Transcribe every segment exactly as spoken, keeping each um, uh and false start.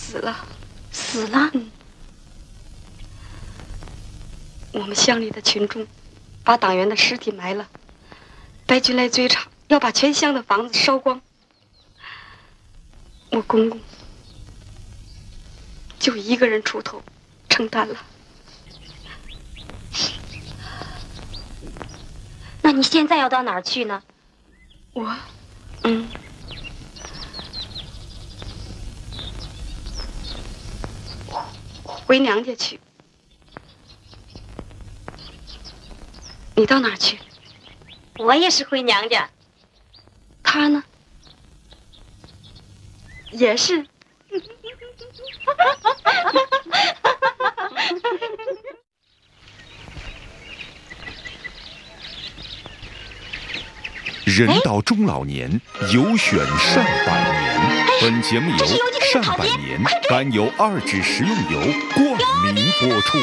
死了， 死了。 嗯，我们乡里的群众把党员的尸体埋了，白军来追查，要把全乡的房子烧光。我公公就一个人出头承担了。 那你现在要到哪儿去呢？ 我，嗯，回娘家去。你到哪儿去？ 我也是回娘家。 他呢？也是。 人到中老年，有选善百年。本节目由善百年甘油二酯食用油冠名播出。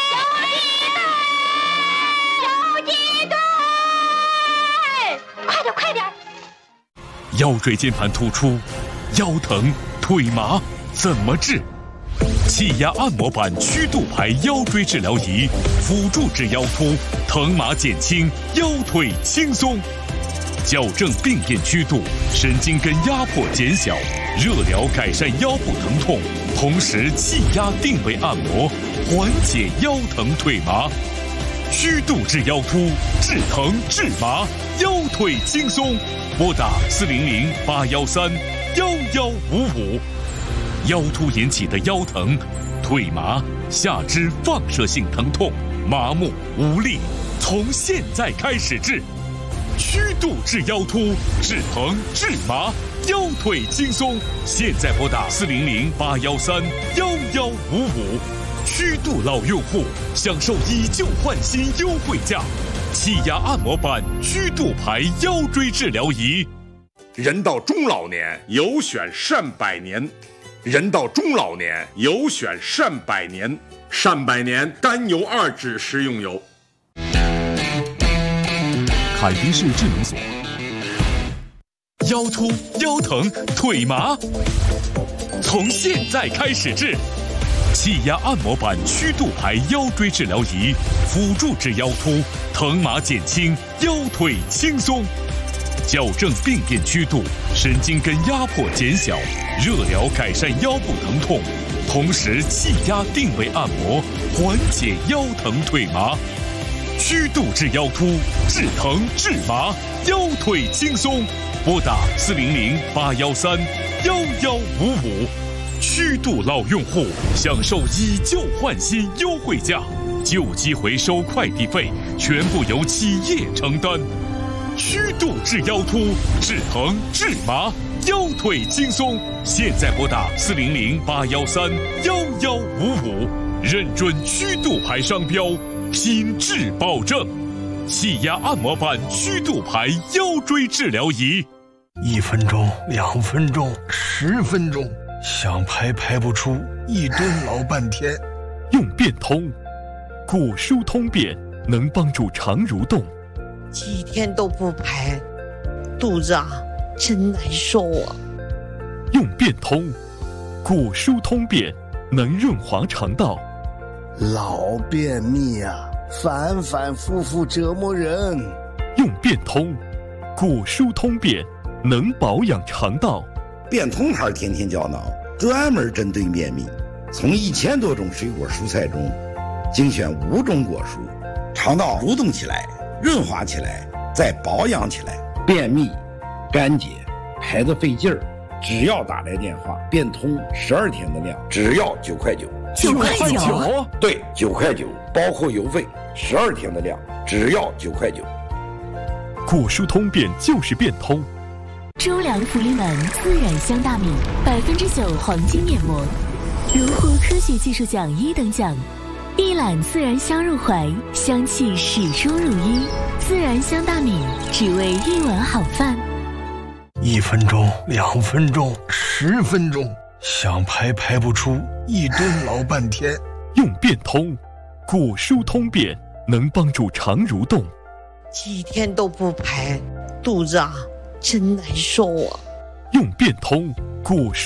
快点快点！ 腰椎间盘突出，腰疼腿麻怎么治？气压按摩板曲度牌腰椎治疗仪，辅助治腰突，疼麻减轻，腰腿轻松。矫正病变曲度，神经根压迫减小，热疗改善腰部疼痛，同时气压定位按摩，缓解腰疼腿麻。曲度治腰突，治疼治麻，腰腿轻松。拨打四零零八幺三幺幺五五。腰突引起的腰疼、腿麻、下肢放射性疼痛、麻木无力，从现在开始治。曲度治腰突，治疼治麻，腰腿轻松。现在拨打四零零八幺三幺幺五五。曲度老用户享受以旧换新优惠价，气压按摩板曲度牌腰椎治疗仪。 人到中老年，有选善百年。人到中老年，有选善百年。善百年甘油二酯食用油。 凯迪士智能锁。腰突、腰疼、腿麻，从现在开始治。气压按摩板曲度牌腰椎治疗仪，辅助治腰突，疼麻减轻，腰腿轻松。矫正病变曲度，神经根压迫减小，热疗改善腰部疼痛，同时气压定位按摩，缓解腰疼腿麻。曲度治腰突，治疼治麻，腰腿轻松。拨打四零零八幺三幺幺五五。曲度老用户享受以旧换新优惠价，旧机回收快递费全部由企业承担。曲度治腰突，治疼治麻，腰腿轻松。现在拨打四零零八幺三幺幺五五，认准曲度牌商标，品质保证。气压按摩板曲度牌腰椎治疗仪。 一分钟，两分钟，十分钟，想排排不出，一蹲老半天。 用变通，骨疏通便能帮助肠蠕动。 几天都不排，肚子啊真难受啊。 用变通，骨疏通便能润滑肠道。 老便秘啊，反反复复折磨人。 用变通，骨疏通便能保养肠道。 变通牌天天胶囊专门针对便秘，从一千多种水果蔬菜中精选五种果蔬，肠道蠕动起来，润滑起来，再保养起来。便秘、干结、排得费劲儿，只要打来电话，变通十二天的量，只要九块九。 九块九？ 对，九块九，包括邮费，十二天的量，只要九块九。 骨疏通便就是变通。 周良福利满自然香大米，百分之九黄金面膜，荣获科学技术奖一等奖。一揽自然香入怀，香气始终如一。自然香大米，只为一碗好饭。 一分钟，两分钟，十分钟，想排排不出，一蹲老半天。 用变通，骨疏通便能帮助肠蠕动。 几天都不排，肚子啊真难受啊。 用变通，骨疏